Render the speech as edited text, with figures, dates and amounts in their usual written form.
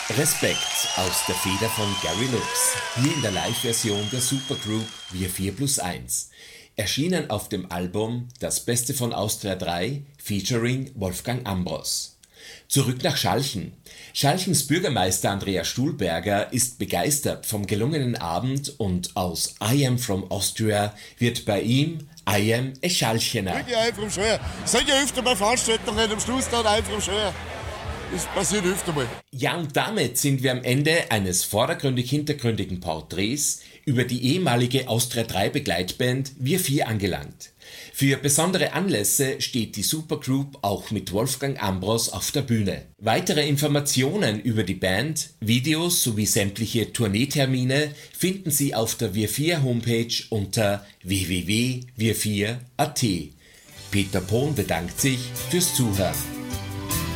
Respekt aus der Feder von Gary Lux, hier in der Live-Version der Supergroup Wir 4+1. Erschienen auf dem Album Das Beste von Austria 3 featuring Wolfgang Ambros. Zurück nach Schalchen. Schalchens Bürgermeister Andreas Stuhlberger ist begeistert vom gelungenen Abend und aus I Am From Austria wird bei ihm I Am a Schalchener. Ich bin vom Scheuer. Ich sage ja öfter bei Veranstaltungen am Schluss dann I Am From Scheuer. Das passiert öfter mal. Ja, und damit sind wir am Ende eines vordergründig-hintergründigen Porträts über die ehemalige Austria 3 Begleitband Wir 4 angelangt. Für besondere Anlässe steht die Supergroup auch mit Wolfgang Ambros auf der Bühne. Weitere Informationen über die Band, Videos sowie sämtliche Tourneetermine finden Sie auf der Wir 4 Homepage unter www.wir4.at. Peter Pohn bedankt sich fürs Zuhören.